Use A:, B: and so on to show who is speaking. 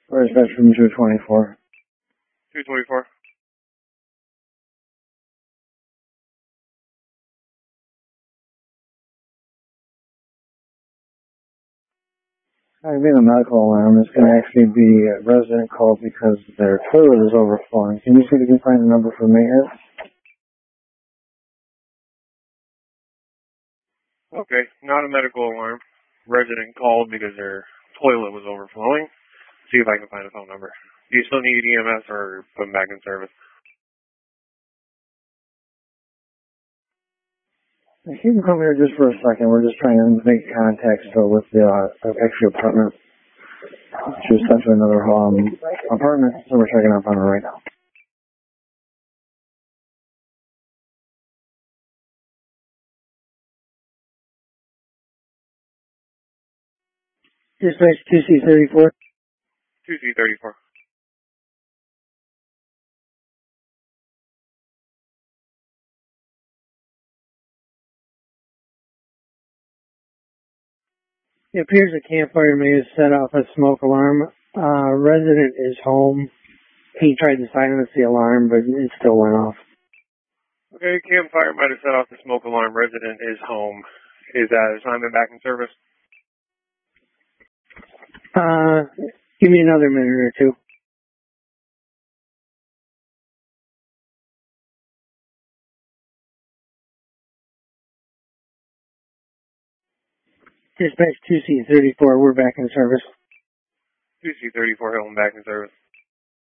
A: Where's that from 224?
B: 224.
A: I've been a medical alarm. It's going to actually be a resident call because their toilet is overflowing. Can you see if you can find the number for maintenance?
B: Okay, not a medical alarm. Resident called because their toilet was overflowing. See if I can find a phone number. Do you still need EMS or put them back in service?
A: If you can come here just for a second, we're just trying to make contact still with the extra apartment. She's sent to another apartment, so we're checking up on her right now. Dispatch 2C34.
B: 2C34.
A: It appears a campfire may have set off a smoke alarm. Resident is home. He tried to silence the alarm, but it still went off.
B: Okay, campfire might have set off the smoke alarm. Resident is home. Is that assignment back in service?
A: Give me another minute or two. Dispatch 2C34, we're back in service.
B: 2C34 Hilton back in service.